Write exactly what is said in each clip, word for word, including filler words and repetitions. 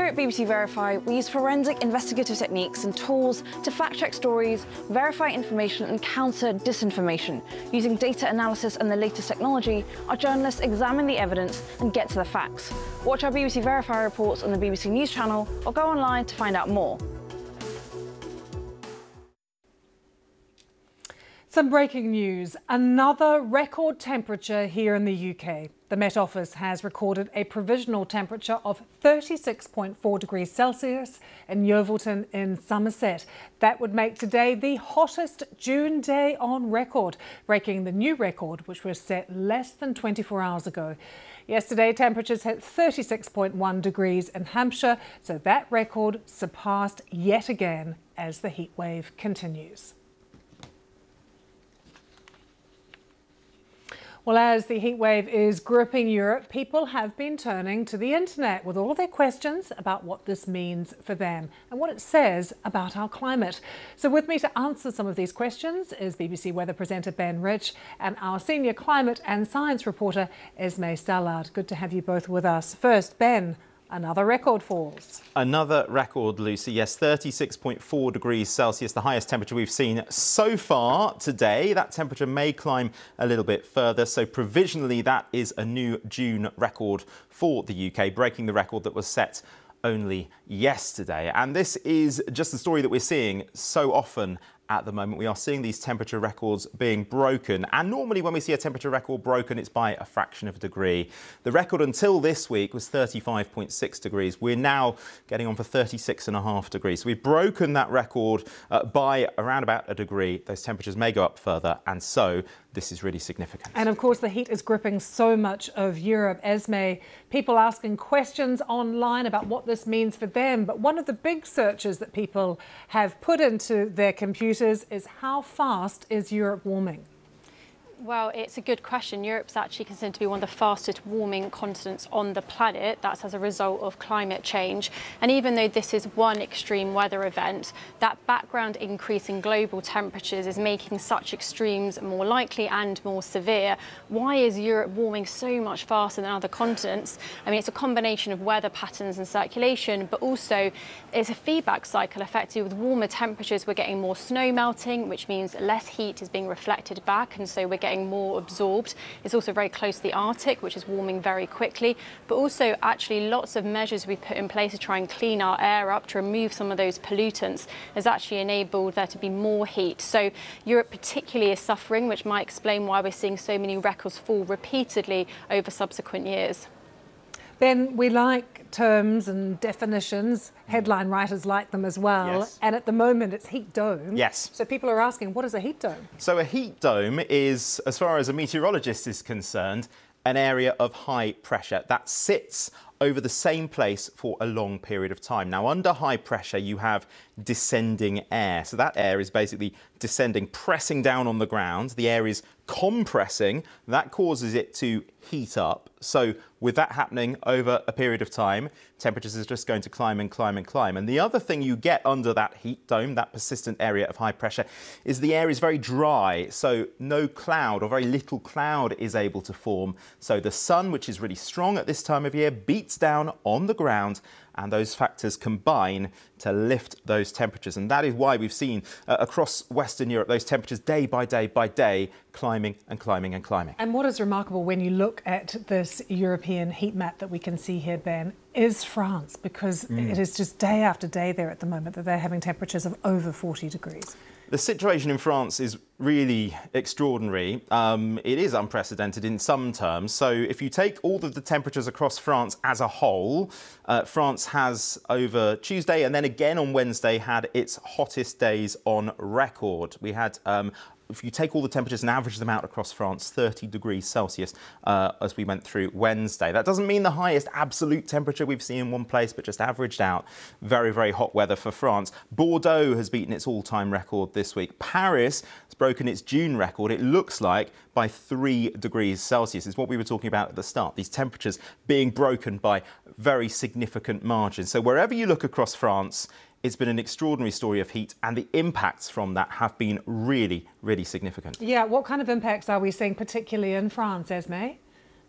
Here at B B C Verify, we use forensic investigative techniques and tools to fact-check stories, verify information and counter disinformation. Using data analysis and the latest technology, our journalists examine the evidence and get to the facts. Watch our B B C Verify reports on the B B C News channel or go online to find out more. Some breaking news. Another record temperature here in the U K. The Met Office has recorded a provisional temperature of thirty-six point four degrees Celsius in Yeovilton in Somerset. That would make today the hottest June day on record, breaking the new record which was set less than twenty-four hours ago. Yesterday, temperatures hit thirty-six point one degrees in Hampshire, so that record surpassed yet again as the heat wave continues. Well, as the heatwave is gripping Europe, people have been turning to the internet with all their questions about what this means for them and what it says about our climate. So with me to answer some of these questions is B B C weather presenter Ben Rich and our senior climate and science reporter Esme Stallard. Good to have you both with us. First, Ben. Another record falls. Another record, Lucy. Yes, thirty-six point four degrees Celsius, the highest temperature we've seen so far today. That temperature may climb a little bit further. So provisionally, that is a new June record for the U K, breaking the record that was set only yesterday. And this is just the story that we're seeing so often at the moment. We are seeing these temperature records being broken. And normally when we see a temperature record broken, it's by a fraction of a degree. The record until this week was thirty-five point six degrees. We're now getting on for thirty-six and a half degrees. So we've broken that record uh, by around about a degree. Those temperatures may go up further. And so this is really significant. And of course, the heat is gripping so much of Europe. Esme, people asking questions online about what this means for them. But one of the big searches that people have put into their computers is how fast is Europe warming? Well, it's a good question. Europe's actually considered to be one of the fastest warming continents on the planet. That's as a result of climate change. And even though this is one extreme weather event, that background increase in global temperatures is making such extremes more likely and more severe. Why is Europe warming so much faster than other continents? I mean, it's a combination of weather patterns and circulation, but also it's a feedback cycle. Effectively, with warmer temperatures, we're getting more snow melting, which means less heat is being reflected back, and so we're getting more absorbed. It's also very close to the Arctic, which is warming very quickly, but also actually lots of measures we put in place to try and clean our air up, to remove some of those pollutants, has actually enabled there to be more heat. So Europe particularly is suffering, which might explain why we're seeing so many records fall repeatedly over subsequent years. Ben, we like terms and definitions. Headline writers like them as well. Yes. And at the moment, it's heat dome. Yes. So people are asking, what is a heat dome? So a heat dome is, as far as a meteorologist is concerned, an area of high pressure that sits over the same place for a long period of time. Now, under high pressure, you have descending air. So that air is basically descending, pressing down on the ground. The air is compressing. That causes it to heat up. So with that happening over a period of time, temperatures are just going to climb and climb and climb. And the other thing you get under that heat dome, that persistent area of high pressure, is the air is very dry. So no cloud or very little cloud is able to form. So the sun, which is really strong at this time of year, beats down on the ground, and those factors combine to lift those temperatures. And that is why we've seen uh, across Western Europe those temperatures day by day by day climbing and climbing and climbing. And what is remarkable when you look at this European heat map that we can see here, Ben, is France, because mm. it is just day after day there at the moment that they're having temperatures of over forty degrees. The situation in France is really extraordinary. Um, it is unprecedented in some terms. So if you take all of the temperatures across France as a whole, uh, France has over Tuesday and then again on Wednesday had its hottest days on record. We had um, if you take all the temperatures and average them out across France, thirty degrees Celsius uh, as we went through Wednesday. That doesn't mean the highest absolute temperature we've seen in one place, but just averaged out. Very, very hot weather for France. Bordeaux has beaten its all-time record this week. Paris has broken its June record, it looks like, by three degrees Celsius. It's what we were talking about at the start, these temperatures being broken by very significant margins. So wherever you look across France, it's been an extraordinary story of heat, and the impacts from that have been really, really significant. Yeah, what kind of impacts are we seeing, particularly in France, Esme?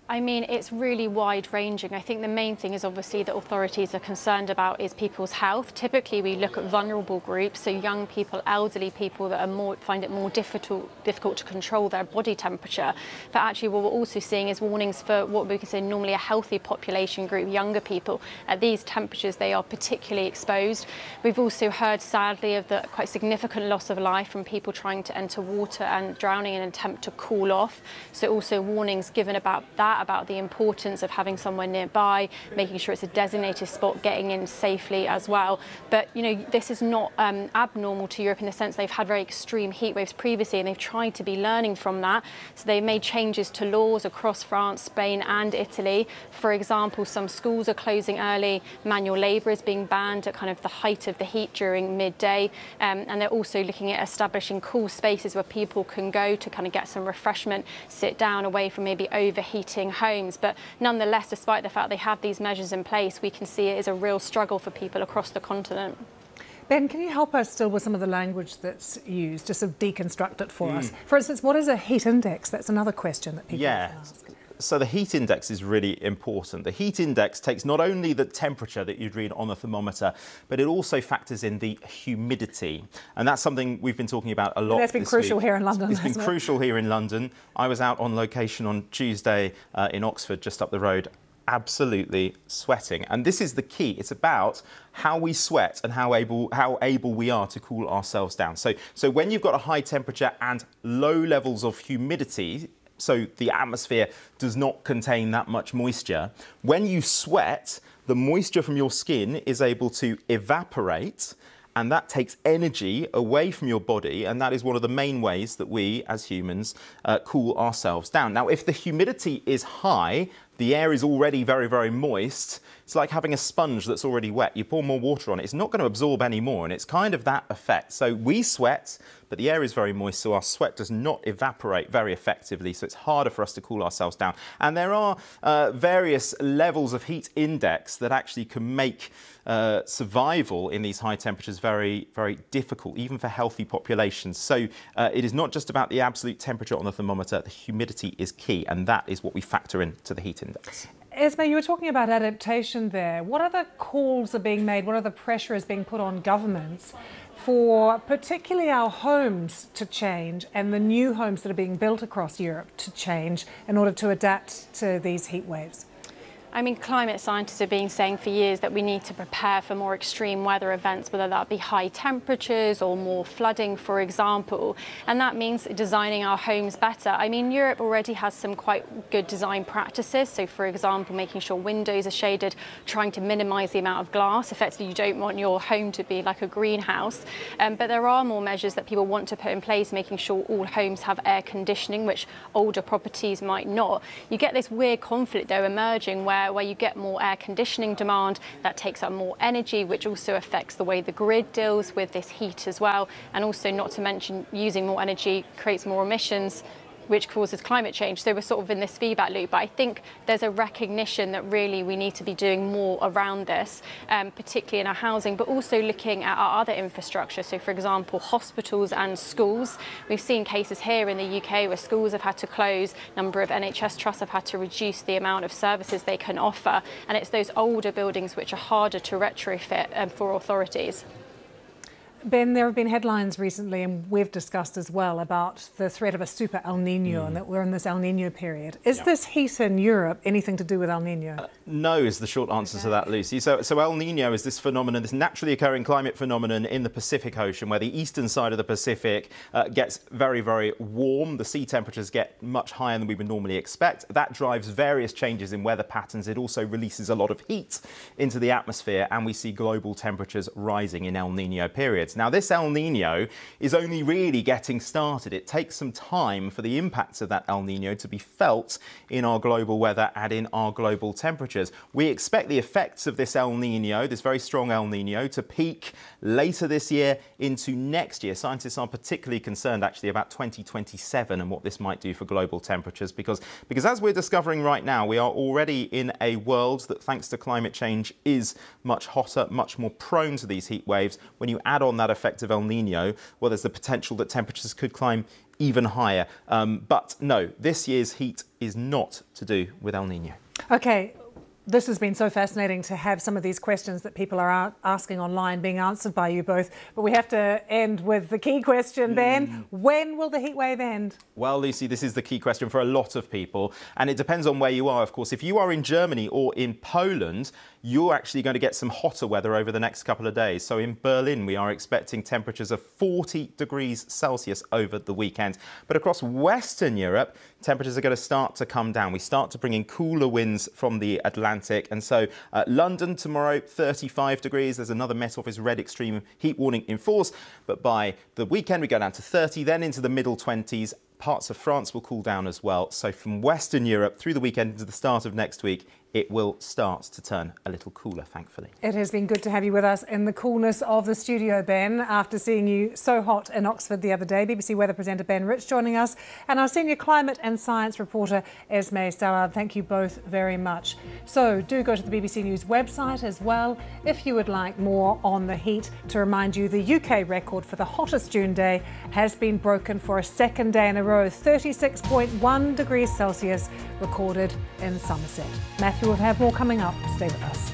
I mean, it's really wide-ranging. I think the main thing is obviously that authorities are concerned about is people's health. Typically, we look at vulnerable groups, so young people, elderly people that are more find it more difficult difficult to control their body temperature. But actually, what we're also seeing is warnings for what we consider normally a healthy population group, younger people. At these temperatures, they are particularly exposed. We've also heard, sadly, of the quite significant loss of life from people trying to enter water and drowning in an attempt to cool off. So also warnings given about that, about the importance of having somewhere nearby, making sure it's a designated spot, getting in safely as well. But, you know, this is not um, abnormal to Europe in the sense they've had very extreme heat waves previously, and they've tried to be learning from that. So they made changes to laws across France, Spain and Italy. For example, some schools are closing early, manual labour is being banned at kind of the height of the heat during midday, um, and they're also looking at establishing cool spaces where people can go to kind of get some refreshment, sit down away from maybe overheating homes. But nonetheless, despite the fact they have these measures in place, we can see it is a real struggle for people across the continent. Ben, can you help us still with some of the language that's used, just to deconstruct it for Mm. us? For instance, what is a heat index? That's another question that people Yeah. ask. So the heat index is really important. The heat index takes not only the temperature that you'd read on a thermometer, but it also factors in the humidity. And that's something we've been talking about a lot. And that's been this crucial week. here in London. It's been hasn't it? crucial here in London. I was out on location on Tuesday uh, in Oxford, just up the road, absolutely sweating. And this is the key. It's about how we sweat and how able how able we are to cool ourselves down. So, so when you've got a high temperature and low levels of humidity, so the atmosphere does not contain that much moisture, when you sweat, the moisture from your skin is able to evaporate, and that takes energy away from your body, and that is one of the main ways that we, as humans, uh, cool ourselves down. Now, if the humidity is high, the air is already very, very moist. It's like having a sponge that's already wet. You pour more water on it, it's not going to absorb any more, and it's kind of that effect. So we sweat, but the air is very moist, so our sweat does not evaporate very effectively, so it's harder for us to cool ourselves down. And there are uh, various levels of heat index that actually can make uh, survival in these high temperatures very, very difficult, even for healthy populations. So uh, it is not just about the absolute temperature on the thermometer, the humidity is key, and that is what we factor into the heat index. Esme, you were talking about adaptation there. What other calls are being made? What other pressure is being put on governments for particularly our homes to change and the new homes that are being built across Europe to change in order to adapt to these heat waves? I mean, climate scientists have been saying for years that we need to prepare for more extreme weather events, whether that be high temperatures or more flooding, for example. And that means designing our homes better. I mean, Europe already has some quite good design practices. So, for example, making sure windows are shaded, trying to minimise the amount of glass. Effectively, you don't want your home to be like a greenhouse. Um, but there are more measures that people want to put in place, making sure all homes have air conditioning, which older properties might not. You get this weird conflict, though, emerging where where you get more air conditioning demand, that takes up more energy, which also affects the way the grid deals with this heat as well. And also, not to mention, using more energy creates more emissions, which causes climate change. So we're sort of in this feedback loop. But I think there's a recognition that really we need to be doing more around this, um, particularly in our housing, but also looking at our other infrastructure. So, for example, hospitals and schools. We've seen cases here in the U K where schools have had to close, a number of N H S trusts have had to reduce the amount of services they can offer. And it's those older buildings which are harder to retrofit um, for authorities. Ben, there have been headlines recently, and we've discussed as well, about the threat of a super El Nino, mm. and that we're in this El Nino period. Is yeah. this heat in Europe anything to do with El Nino? Uh, no is the short answer okay. to that, Lucy. So, so El Nino is this phenomenon, this naturally occurring climate phenomenon in the Pacific Ocean, where the eastern side of the Pacific uh, gets very, very warm. The sea temperatures get much higher than we would normally expect. That drives various changes in weather patterns. It also releases a lot of heat into the atmosphere, and we see global temperatures rising in El Nino periods. Now, this El Nino is only really getting started. It takes some time for the impacts of that El Nino to be felt in our global weather and in our global temperatures. We expect the effects of this El Nino, this very strong El Nino, to peak later this year into next year. Scientists are particularly concerned, actually, about twenty twenty-seven and what this might do for global temperatures, because, because as we're discovering right now, we are already in a world that, thanks to climate change, is much hotter, much more prone to these heat waves. When you add on that effect of El Nino, well, there's the potential that temperatures could climb even higher. Um, but no, this year's heat is not to do with El Nino. Okay. This has been so fascinating to have some of these questions that people are asking online being answered by you both. But we have to end with the key question, Ben. Mm. When will the heat wave end? Well, Lucy, this is the key question for a lot of people. And it depends on where you are, of course. If you are in Germany or in Poland, you're actually going to get some hotter weather over the next couple of days. So in Berlin, we are expecting temperatures of forty degrees Celsius over the weekend. But across Western Europe, temperatures are going to start to come down. We start to bring in cooler winds from the Atlantic. And so uh, London tomorrow, thirty-five degrees. There's another Met Office red extreme heat warning in force. But by the weekend, we go down to thirty, then into the middle twenties. Parts of France will cool down as well. So from Western Europe through the weekend into the start of next week, it will start to turn a little cooler, thankfully. It has been good to have you with us in the coolness of the studio, Ben, after seeing you so hot in Oxford the other day. B B C weather presenter Ben Rich joining us, and our senior climate and science reporter Esme Stallard. Thank you both very much. So do go to the B B C News website as well if you would like more on the heat. To remind you, the U K record for the hottest June day has been broken for a second day in a row. thirty-six point one degrees Celsius recorded in Somerset. Matthew will have more coming up. Stay with us.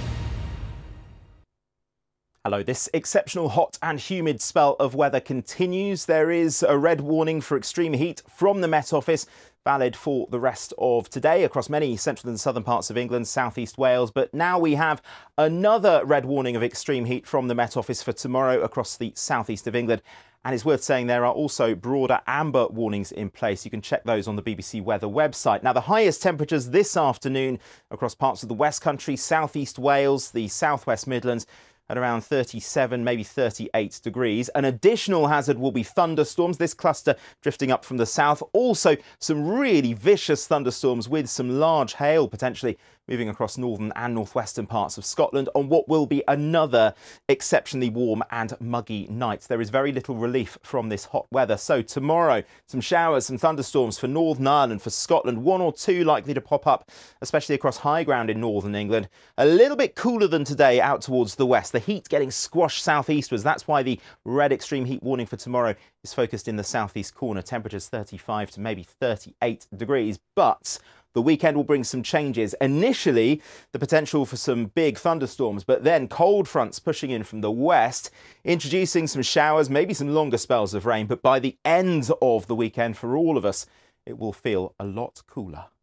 Hello, this exceptional hot and humid spell of weather continues. There is a red warning for extreme heat from the Met Office, valid for the rest of today across many central and southern parts of England, southeast Wales. But now we have another red warning of extreme heat from the Met Office for tomorrow across the southeast of England. And it's worth saying there are also broader amber warnings in place. You can check those on the B B C Weather website. Now, the highest temperatures this afternoon across parts of the West Country, southeast Wales, the southwest Midlands, at around thirty-seven, maybe thirty-eight degrees. An additional hazard will be thunderstorms, this cluster drifting up from the south. Also, some really vicious thunderstorms with some large hail potentially moving across northern and northwestern parts of Scotland on what will be another exceptionally warm and muggy night. There is very little relief from this hot weather. So tomorrow, some showers, some thunderstorms for Northern Ireland, for Scotland, one or two likely to pop up, especially across high ground in northern England. A little bit cooler than today out towards the west. The heat getting squashed southeastwards. That's why the red extreme heat warning for tomorrow is focused in the southeast corner. Temperatures thirty-five to maybe thirty-eight degrees. But the weekend will bring some changes. Initially, the potential for some big thunderstorms, but then cold fronts pushing in from the west, introducing some showers, maybe some longer spells of rain. But by the end of the weekend, for all of us, it will feel a lot cooler.